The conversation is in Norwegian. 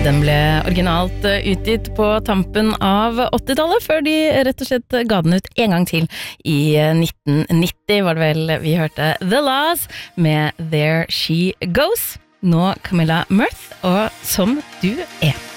Den ble originalt utgitt på tampen av 80-tallet, før de rett og slett ga den ut en gang til. I 1990 var det vel vi hørte The Laws med There She Goes. Nå Camilla Mirth og Som du er.